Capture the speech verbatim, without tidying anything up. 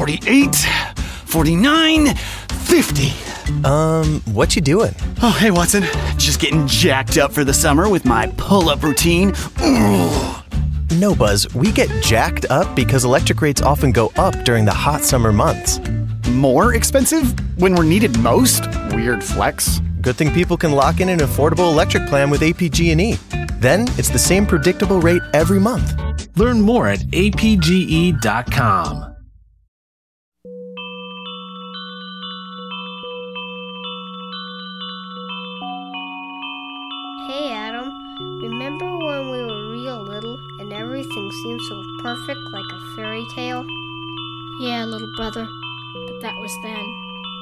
forty-eight, forty-nine, fifty. Um, what you doing? Oh, hey, Watson. Just getting jacked up for the summer with my pull-up routine. Ooh. No, Buzz, we get jacked up because electric rates often go up during the hot summer months. More expensive when we're needed most? Weird flex. Good thing people can lock in an affordable electric plan with A P G and E. Then it's the same predictable rate every month. Learn more at A P G E dot com. Hey, Adam. Remember when we were real little and everything seemed so perfect like a fairy tale? Yeah, little brother, but that was then.